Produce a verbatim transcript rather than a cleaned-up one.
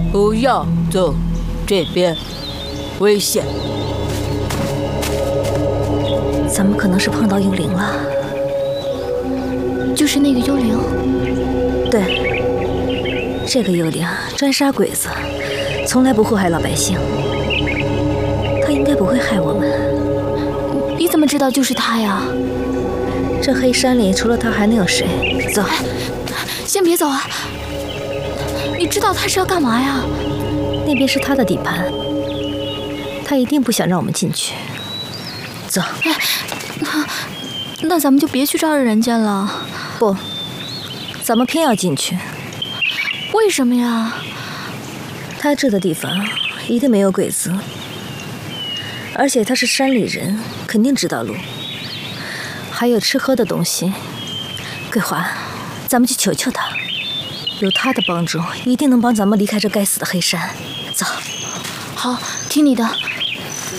不要走这边，危险。 咱们可能是碰到幽灵了。 就是那个幽灵？ 对，这个幽灵专杀鬼子，从来不祸害老百姓。他应该不会害我们。 你怎么知道就是他呀？ 这黑山里除了他还能有谁？走。 先别走啊！你知道他是要干嘛呀？ 那边是他的地盘，他一定不想让我们进去。走。 哎，那咱们就别去招惹人家了。 不，咱们偏要进去。 为什么呀？ 他住的地方一定没有鬼子，而且他是山里人，肯定知道路，还有吃喝的东西。桂花，咱们去求求他，有他的帮助，一定能帮咱们离开这该死的黑山。走。 好，听你的。